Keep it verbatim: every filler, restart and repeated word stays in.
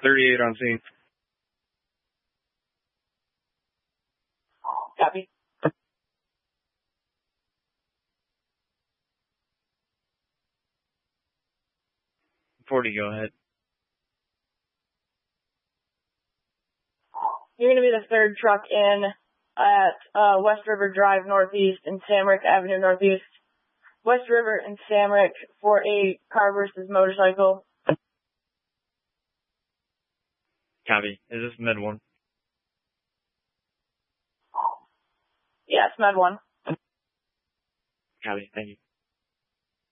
thirty-eight on scene. Copy. forty, go ahead. You're going to be the third truck in at uh, West River Drive Northeast and Samrick Avenue Northeast. West River and Samrick for a car versus motorcycle. Copy. Is this Med one? Yes, Med one. Copy. Thank you.